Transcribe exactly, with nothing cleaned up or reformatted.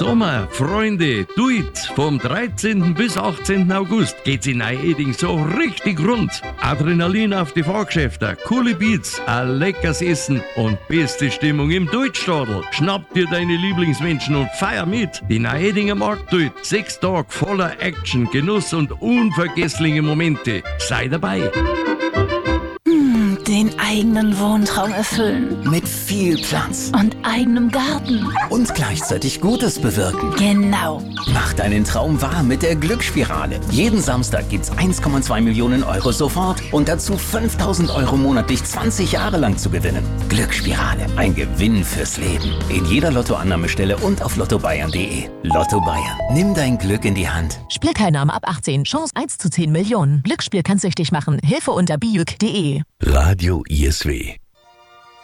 Sommer, Freunde, tuit! Vom dreizehnten bis achtzehnten August geht's in Neu-Eding so richtig rund. Adrenalin auf die Fahrgeschäfte, coole Beats, ein leckeres Essen und beste Stimmung im Deutschstadel. Schnapp dir deine Lieblingsmenschen und feier mit. Die Neu-Edinger Markttuit. Sechs Tage voller Action, Genuss und unvergessliche Momente. Sei dabei. Den eigenen Wohntraum erfüllen. Mit viel Platz. Und eigenem Garten. Und gleichzeitig Gutes bewirken. Genau. Mach deinen Traum wahr mit der Glücksspirale. Jeden Samstag gibt's eins Komma zwei Millionen Euro sofort und dazu fünftausend Euro monatlich zwanzig Jahre lang zu gewinnen. Glücksspirale. Ein Gewinn fürs Leben. In jeder Lottoannahmestelle und auf lotto bayern punkt de. Lotto Bayern. Nimm dein Glück in die Hand. Spielteilnahme ab achtzehn. Chance eins zu zehn Millionen. Glücksspiel kann süchtig machen. Hilfe unter biuk punkt de. Radio I S W